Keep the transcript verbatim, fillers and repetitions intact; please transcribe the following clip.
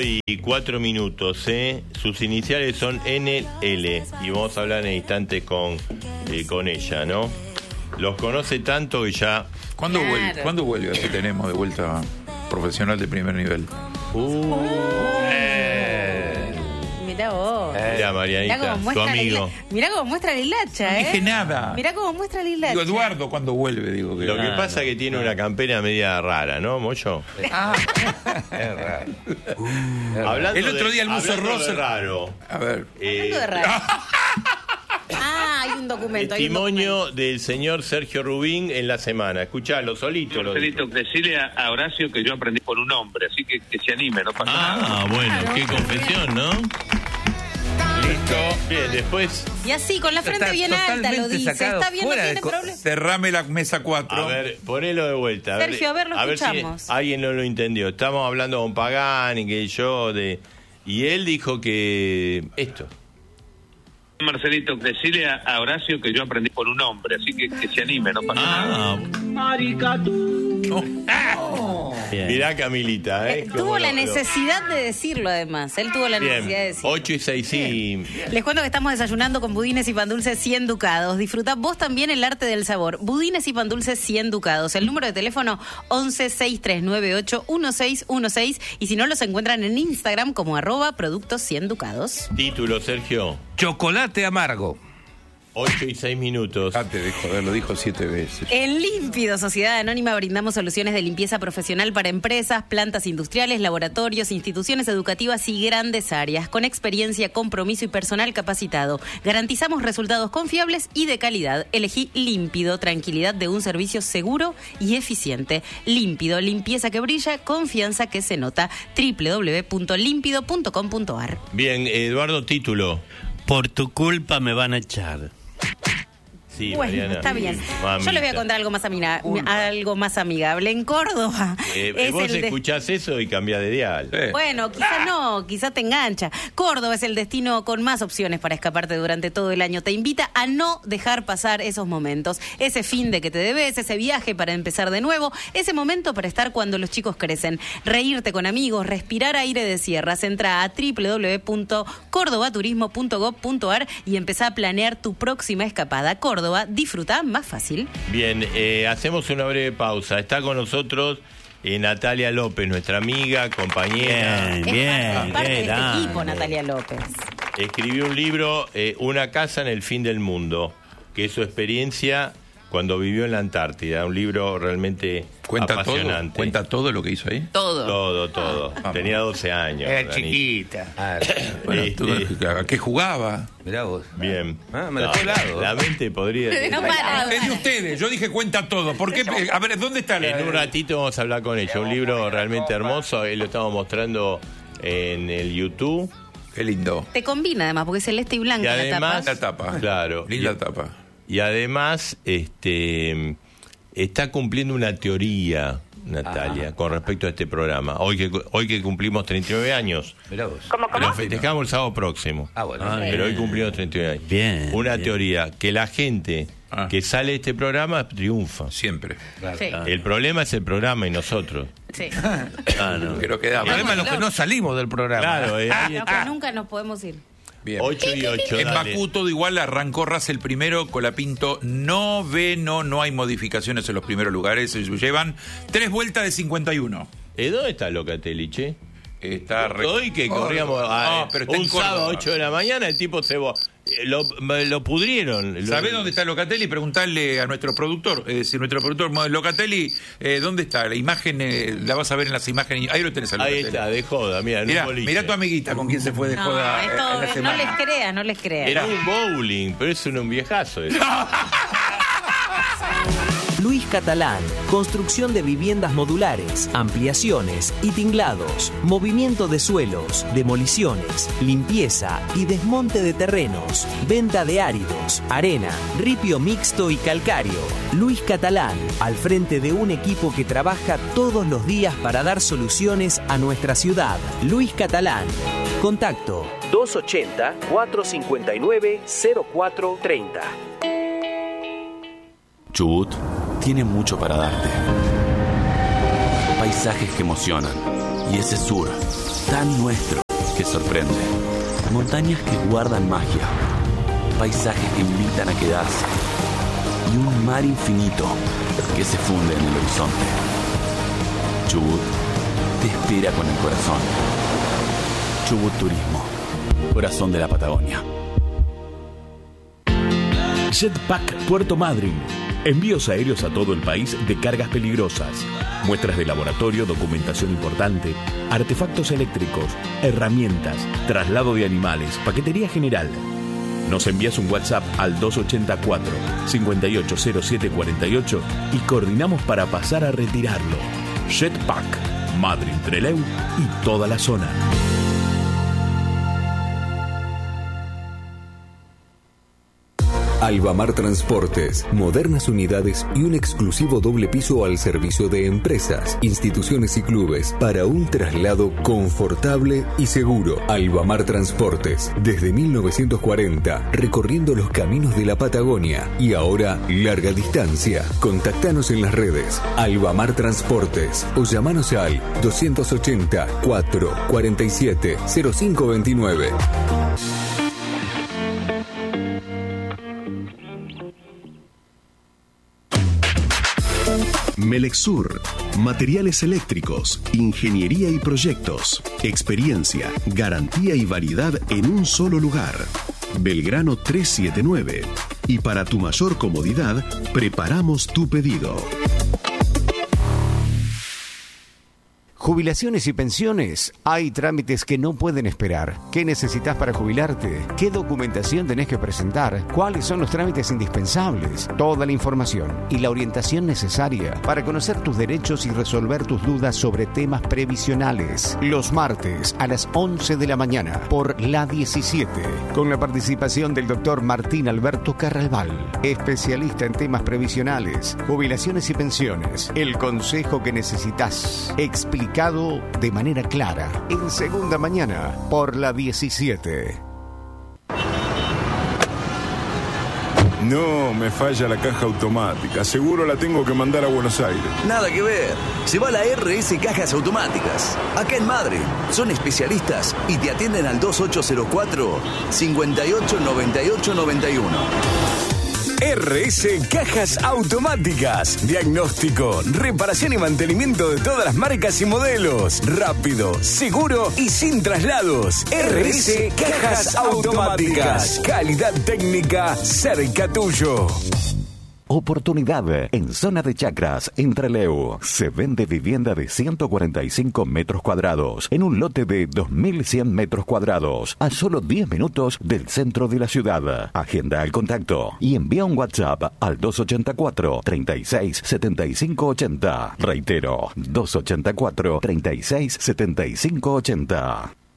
y cuatro minutos, ¿eh? Sus iniciales son N L y vamos a hablar en instantes con, eh, con ella, ¿no? Los conoce tanto que ya... ¿Cuándo Claro. vuelve? ¿Cuándo vuelve? Así tenemos de vuelta profesional de primer nivel. Uh, Mirá vos. Mirá, Mirá Marianita, cómo tu muestra la amigo. hila- Mirá cómo muestra la hilacha, No ¿eh? dije nada. Mirá cómo muestra la hilacha. Digo, Eduardo, ¿cuándo vuelve? Digo que Lo que Ah, pasa es que tiene una campera media rara, ¿no, Moyo? Ah, Es raro. Hablando El otro de- día el buzo hablando de rosa. raro. a ver. eh, Hablando de raro. Ah, hay un documento. hay un Testimonio documento. del señor Sergio Rubín en la semana. Escuchalo, solito lo dijo. Marcelito, decirle a, a Horacio que yo aprendí por un hombre, así que que se anime, no pasa nada. Ah, bueno, qué confesión, ¿no? Listo. Bien, después, Y así, con la frente Está bien alta, lo totalmente dice. sacado Está bien, no fuera de tiene co- problema. Cerrame la mesa cuatro. a ver, ponelo de vuelta. Sergio, a ver, lo si escuchamos. alguien no lo entendió. Estamos hablando con Pagani, que yo, de... Y él dijo que... Esto. Marcelito, decirle a, a Horacio que yo aprendí por un hombre, así que que se anime, no pasa nada. Ah, Bien. mirá Camilita, ¿eh? Eh, Cómo tuvo lo- la lo- necesidad de decirlo, además. Él tuvo la necesidad de Bien, decirlo. ocho y seis, sí. Les cuento que estamos desayunando con budines y pan dulces cien ducados. Disfruta vos también el arte del sabor. Budines y pan dulces cien ducados. El número de teléfono once sesenta y tres noventa y ocho dieciséis dieciséis. Y si no, los encuentran en Instagram como arroba productos cien ducados. Título, Sergio. Chocolate amargo. ocho y seis minutos. Antes de joder, lo dijo siete veces. En Límpido, Sociedad Anónima, brindamos soluciones de limpieza profesional para empresas, plantas industriales, laboratorios, instituciones educativas y grandes áreas. Con experiencia, compromiso y personal capacitado. Garantizamos resultados confiables y de calidad. Elegí Límpido, tranquilidad de un servicio seguro y eficiente. Límpido, limpieza que brilla, confianza que se nota. doble u doble u doble u punto límpido punto com punto a r. Bien, Eduardo, título. Por tu culpa me van a echar. Sí, Bueno, Mariana. está bien. Mamita. Yo les voy a contar algo más, amina- algo más amigable. En Córdoba Eh, es vos el de- escuchás eso y cambiás de dial. Sí. Bueno, quizás no, quizás te engancha. Córdoba es el destino con más opciones para escaparte durante todo el año. Te invita a no dejar pasar esos momentos. Ese fin de que te debes, ese viaje para empezar de nuevo, ese momento para estar cuando los chicos crecen. Reírte con amigos, respirar aire de sierras. Entra a doble u doble u doble u punto cordobaturismo punto gob punto a r y empezá a planear tu próxima escapada. Córdoba, disfruta más fácil. Bien, eh, hacemos una breve pausa. Está con nosotros eh, Natalia López, nuestra amiga, compañera. Bien, Es bien, parte- parte de este grande. equipo, Natalia López. Escribió un libro, eh, Una casa en el fin del mundo, que es su experiencia cuando vivió en la Antártida. Un libro realmente Cuenta todo, apasionante. cuenta todo lo que hizo ahí. Todo. Todo, todo. Ah, Tenía doce años. Es Dani. chiquita. Ah, Bueno, Este- todo- ¿a qué jugaba? mirá vos. Bien. Ah, me dejó helado. La mente podría... No para. Es de ustedes, yo dije cuenta todo. ¿Por qué? A ver, ¿dónde está la...? En un ratito vamos a hablar con ella. Un libro realmente hermoso. Él lo estamos mostrando en el YouTube. Qué lindo. Te combina además, porque es celeste y blanca Y la además- tapa. La tapa. Claro. Linda Y- tapa. Y además, este, está cumpliendo una teoría, Natalia, con respecto a este programa. Hoy que hoy que cumplimos treinta y nueve años. Mirá vos. Lo festejamos el sábado próximo. Ah, bueno. Ah, Pero hoy bien. cumplimos treinta y nueve años. Bien, Una bien. teoría, que la gente Ah. que sale de este programa triunfa. Siempre. Claro. Sí. El problema es el programa y nosotros. Sí. Ah, no. Que no El quedamos. problema es los que no salimos del programa. Claro, eh, ahí Lo está. que nunca nos podemos ir. Bien. ocho y ocho, En dale. Bakú todo igual, arrancó Russell primero, Colapinto noveno, no hay modificaciones en los primeros lugares, se llevan tres vueltas de cincuenta y uno. ¿Eh, ¿Dónde está Locatelli, che? Está re- Hoy que corríamos a, No, pero está un en Córdoba. sábado ocho de la mañana, el tipo se... bo- eh, Lo, lo pudrieron. Lo- ¿Sabés dónde está Locatelli? Preguntarle a nuestro productor. Es decir, nuestro productor, Locatelli, eh, ¿dónde está? La imagen, eh, la vas a ver en las imágenes. Ahí lo tenés a Locatelli. Ahí está, de joda, mira, en un Mirá, boliche. mirá tu amiguita con quien se fue de No, joda. eh, esto- en la no semana. les creas, no les creas. Era un bowling, pero es un, un viejazo. ese. Luis Catalán, construcción de viviendas modulares, ampliaciones y tinglados, movimiento de suelos, demoliciones, limpieza y desmonte de terrenos, venta de áridos, arena, ripio mixto y calcáreo. Luis Catalán, al frente de un equipo que trabaja todos los días para dar soluciones a nuestra ciudad. Luis Catalán. Contacto dos ochenta, cuatrocientos cincuenta y nueve, cero cuatro treinta. Chubut tiene mucho para darte. Paisajes que emocionan, Y ese sur, tan nuestro, que sorprende. Montañas que guardan magia. Paisajes que invitan a quedarse. Y un mar infinito que se funde en el horizonte. Chubut te espera con el corazón. Chubut Turismo, corazón de la Patagonia. Jetpack Puerto Madryn. Envíos aéreos a todo el país de cargas peligrosas. Muestras de laboratorio, documentación importante, artefactos eléctricos, herramientas, traslado de animales, paquetería general. Nos envías un WhatsApp al dos ochenta y cuatro, cincuenta y ocho cero siete cuarenta y ocho y coordinamos para pasar a retirarlo. Jetpack, Madryn, Trelew y toda la zona. Albamar Transportes, modernas unidades y un exclusivo doble piso al servicio de empresas, instituciones y clubes para un traslado confortable y seguro. Albamar Transportes, desde mil novecientos cuarenta, recorriendo los caminos de la Patagonia y ahora larga distancia. Contactanos en las redes Albamar Transportes o llamanos al doscientos ochenta, cuatro cuarenta y siete, cero cinco veintinueve. Melexur, materiales eléctricos, ingeniería y proyectos, experiencia, garantía y variedad en un solo lugar. Belgrano trescientos setenta y nueve. Y para tu mayor comodidad, preparamos tu pedido. Jubilaciones y pensiones. Hay trámites que no pueden esperar. ¿Qué necesitas para jubilarte? ¿Qué documentación tenés que presentar? ¿Cuáles son los trámites indispensables? Toda la información y la orientación necesaria para conocer tus derechos y resolver tus dudas sobre temas previsionales. Los martes a las once de la mañana por La diecisiete. Con la participación del doctor Martín Alberto Carralbal, especialista en temas previsionales, jubilaciones y pensiones. El consejo que necesitas. Explica de manera clara, en Segunda Mañana, por La diecisiete. No, me falla la caja automática. Seguro la tengo que mandar a Buenos Aires. Nada que ver. Se va a la R S Cajas Automáticas. Acá en Madryn. Son especialistas y te atienden al dos ocho cero cuatro, cincuenta y ocho noventa y ocho noventa y uno. R S Cajas Automáticas. Diagnóstico, reparación y mantenimiento de todas las marcas y modelos. Rápido, seguro y sin traslados. R S Cajas Automáticas. Calidad técnica cerca tuyo. Oportunidad en zona de Chacras, en Trelew. Se vende vivienda de ciento cuarenta y cinco metros cuadrados en un lote de dos mil cien metros cuadrados a solo diez minutos del centro de la ciudad. Agenda el contacto y envía un WhatsApp al dos ochenta y cuatro, treinta y seis, setenta y cinco ochenta. Reitero, dos ochenta y cuatro, treinta y seis, setenta y cinco ochenta.